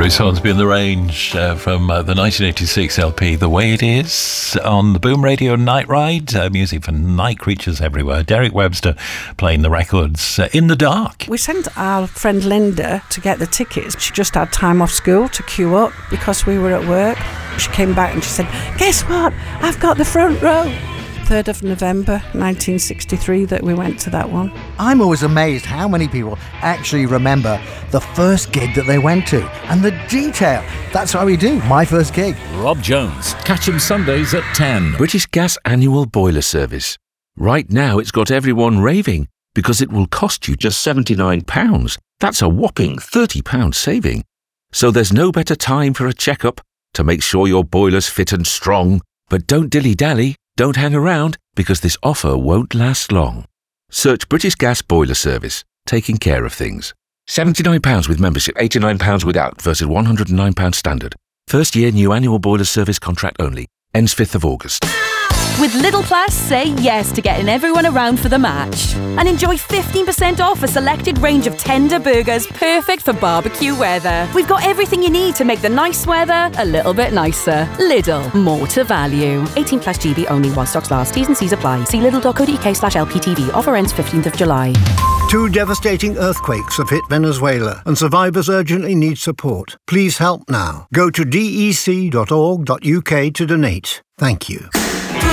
Bruce Hornsby and the Range from the 1986 LP The Way It Is on the Boom Radio Night Ride. Music for night creatures everywhere. Derek Webster playing the records in the dark. We sent our friend Linda to get the tickets. She just had time off school to queue up because we were at work. She came back and she said, "Guess what? I've got the front row." 3rd of November 1963 that we went to that one. I'm always amazed how many people actually remember the first gig that they went to and the detail. That's how we do my first gig. Rob Jones. Catch him Sundays at 10. British Gas annual boiler service. Right now it's got everyone raving because it will cost you just £79. That's a whopping £30 saving. So there's no better time for a checkup to make sure your boiler's fit and strong. But don't dilly-dally. Don't hang around, because this offer won't last long. Search British Gas Boiler Service, taking care of things. £79 with membership, £89 without, versus £109 standard. First year new annual boiler service contract only. Ends 5th of August. With Lidl Plus, say yes to getting everyone around for the match. And enjoy 15% off a selected range of tender burgers perfect for barbecue weather. We've got everything you need to make the nice weather a little bit nicer. Lidl, more to value. 18 plus GB only while stocks last. T's and C's apply. See lidl.co.uk/LPTV. Offer ends 15th of July. 2 devastating earthquakes have hit Venezuela and survivors urgently need support. Please help now. Go to dec.org.uk to donate. Thank you.